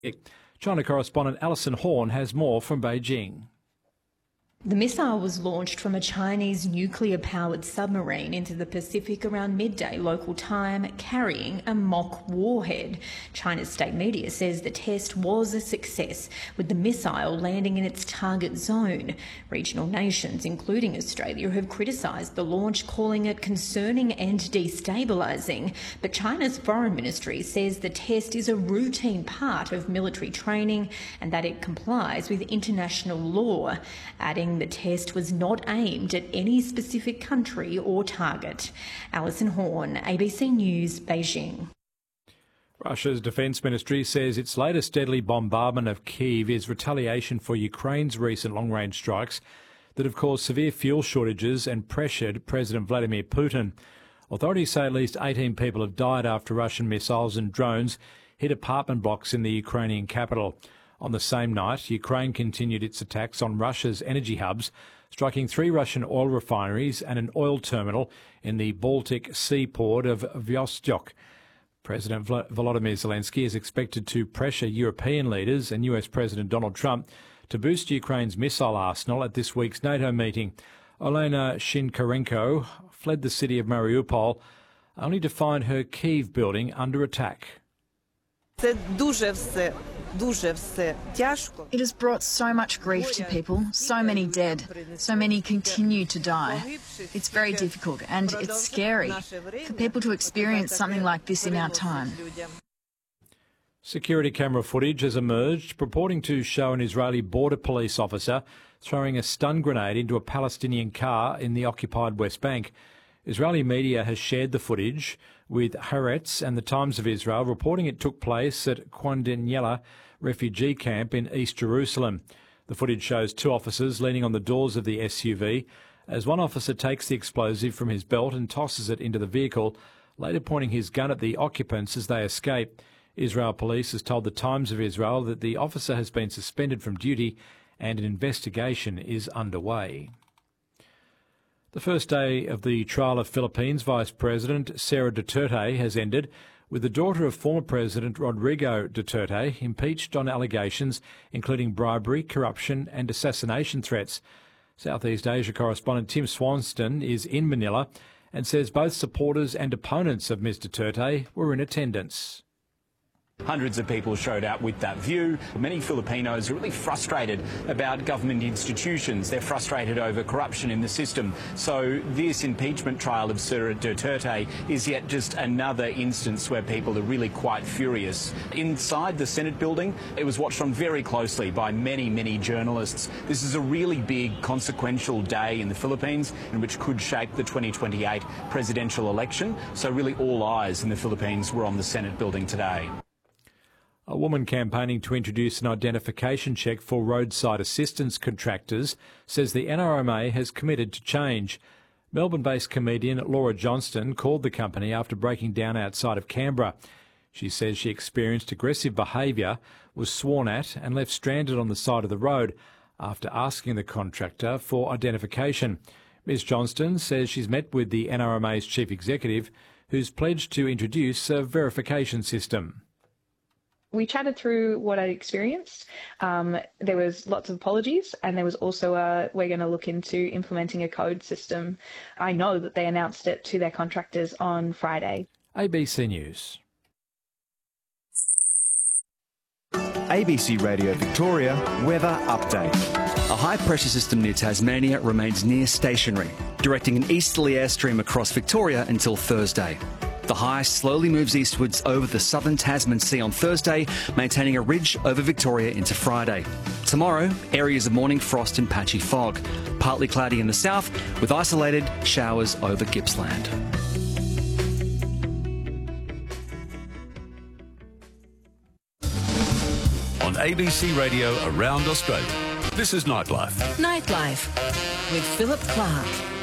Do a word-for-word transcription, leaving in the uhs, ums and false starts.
China correspondent Alison Horn has more from Beijing. The missile was launched from a Chinese nuclear-powered submarine into the Pacific around midday local time, carrying a mock warhead. China's state media says the test was a success, with the missile landing in its target zone. Regional nations, including Australia, have criticised the launch, calling it concerning and destabilising. But China's foreign ministry says the test is a routine part of military training and that it complies with international law, adding the test was not aimed at any specific country or target. Alison Horn, A B C News, Beijing. Russia's defence ministry says its latest deadly bombardment of Kyiv is retaliation for Ukraine's recent long-range strikes that have caused severe fuel shortages and pressured President Vladimir Putin. Authorities say at least eighteen people have died after Russian missiles and drones hit apartment blocks in the Ukrainian capital. On the same night, Ukraine continued its attacks on Russia's energy hubs, striking three Russian oil refineries and an oil terminal in the Baltic Sea port of Vostok. President Volodymyr Zelensky is expected to pressure European leaders and U S President Donald Trump to boost Ukraine's missile arsenal at this week's NATO meeting. Olena Shinkarenko fled the city of Mariupol, only to find her Kyiv building under attack. It has brought so much grief to people, so many dead, so many continue to die. It's very difficult and it's scary for people to experience something like this in our time. Security camera footage has emerged purporting to show an Israeli border police officer throwing a stun grenade into a Palestinian car in the occupied West Bank. Israeli media has shared the footage, with Haaretz and the Times of Israel reporting it took place at Kwandinyela refugee camp in East Jerusalem. The footage shows two officers leaning on the doors of the S U V as one officer takes the explosive from his belt and tosses it into the vehicle, later pointing his gun at the occupants as they escape. Israel police has told the Times of Israel that the officer has been suspended from duty and an investigation is underway. The first day of the trial of Philippines Vice President Sara Duterte has ended, with the daughter of former President Rodrigo Duterte impeached on allegations including bribery, corruption and assassination threats. Southeast Asia correspondent Tim Swanston is in Manila and says both supporters and opponents of Miz Duterte were in attendance. Hundreds of people showed up with that view. Many Filipinos are really frustrated about government institutions. They're frustrated over corruption in the system. So this impeachment trial of Sara Duterte is yet just another instance where people are really quite furious. Inside the Senate building, it was watched on very closely by many, many journalists. This is a really big, consequential day in the Philippines, in which could shape the twenty twenty-eight presidential election. So really all eyes in the Philippines were on the Senate building today. A woman campaigning to introduce an identification check for roadside assistance contractors says the N R M A has committed to change. Melbourne-based comedian Laura Johnston called the company after breaking down outside of Canberra. She says she experienced aggressive behaviour, was sworn at and left stranded on the side of the road after asking the contractor for identification. Miz Johnston says she's met with the N R M A's chief executive, who's pledged to introduce a verification system. We chatted through what I experienced. Um, there was lots of apologies, and there was also a, we're going to look into implementing a code system. I know that they announced it to their contractors on Friday. A B C News. A B C Radio Victoria weather update. A high-pressure system near Tasmania remains near stationary, directing an easterly airstream across Victoria until Thursday. The high slowly moves eastwards over the southern Tasman Sea on Thursday, maintaining a ridge over Victoria into Friday. Tomorrow, areas of morning frost and patchy fog. Partly cloudy in the south, with isolated showers over Gippsland. On A B C Radio around Australia, this is Nightlife. Nightlife with Philip Clark.